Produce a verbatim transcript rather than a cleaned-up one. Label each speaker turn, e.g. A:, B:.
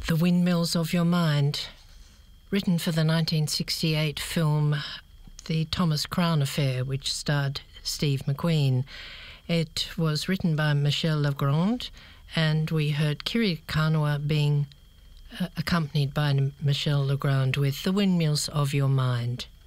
A: The Windmills of Your Mind, written for the nineteen sixty-eight film The Thomas Crown Affair, which starred Steve McQueen. It was written by Michel Legrand, and we heard Kiri Kanawa being uh, accompanied by Michel Legrand with The Windmills of Your Mind.